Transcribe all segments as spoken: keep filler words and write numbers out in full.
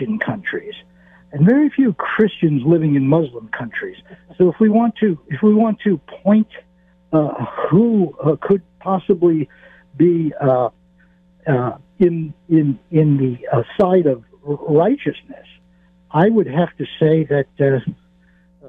Christian countries and very few Christians living in Muslim countries. So if we want to, if we want to point uh, who uh, could possibly be uh, uh, in in in the uh, side of righteousness, I would have to say that uh,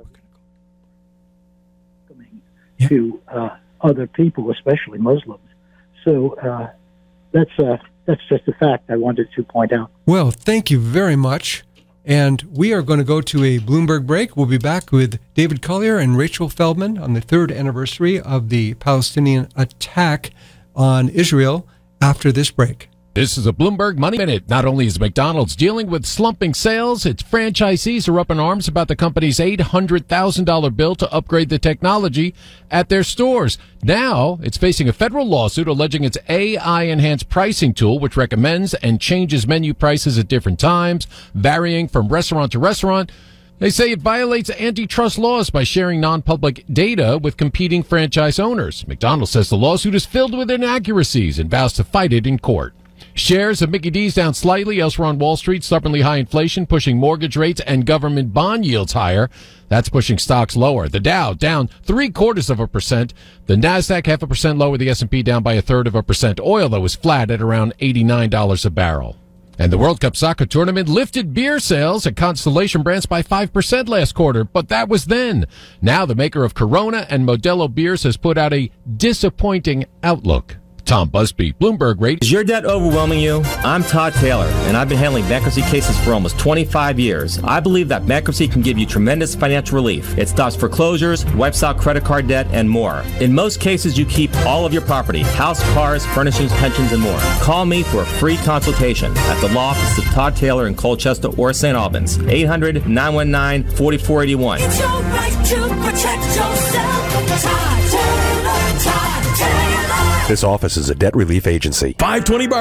coming yeah. to uh, other people, especially Muslims. So uh, that's uh, that's just a fact I wanted to point out. Well, thank you very much. And we are going to go to a Bloomberg break. We'll be back with David Collier and Rachel Feldman on the third anniversary of the Palestinian attack on Israel after this break. This is a Bloomberg Money Minute. Not only is McDonald's dealing with slumping sales, its franchisees are up in arms about the company's eight hundred thousand dollars bill to upgrade the technology at their stores. Now, it's facing a federal lawsuit alleging its A I-enhanced pricing tool, which recommends and changes menu prices at different times, varying from restaurant to restaurant. They say it violates antitrust laws by sharing non-public data with competing franchise owners. McDonald's says the lawsuit is filled with inaccuracies and vows to fight it in court. Shares of Mickey D's down slightly. Elsewhere on Wall Street, stubbornly high inflation pushing mortgage rates and government bond yields higher. That's pushing stocks lower. The Dow down three quarters of a percent. The Nasdaq half a percent lower. The S and P down by a third of a percent. Oil, though, was flat at around eighty-nine dollars a barrel. And the World Cup soccer tournament lifted beer sales at Constellation Brands by five percent last quarter, but that was then. Now the maker of Corona and Modelo beers has put out a disappointing outlook. Tom Busby, Bloomberg Radio. Is your debt overwhelming you? I'm Todd Taylor, and I've been handling bankruptcy cases for almost twenty-five years. I believe that bankruptcy can give you tremendous financial relief. It stops foreclosures, wipes out credit card debt, and more. In most cases, you keep all of your property, house, cars, furnishings, pensions, and more. Call me for a free consultation at the law office of Todd Taylor in Colchester or Saint Albans. eight hundred, nine one nine, four four eight one. It's your right to protect yourself. Todd Taylor, Todd Taylor. This office is a debt relief agency. five twenty Bar